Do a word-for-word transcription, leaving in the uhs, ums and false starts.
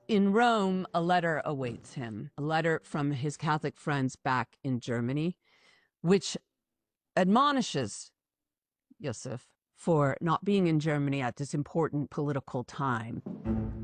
in Rome, a letter awaits him, a letter from his Catholic friends back in Germany, which admonishes Yusuf for not being in Germany at this important political time.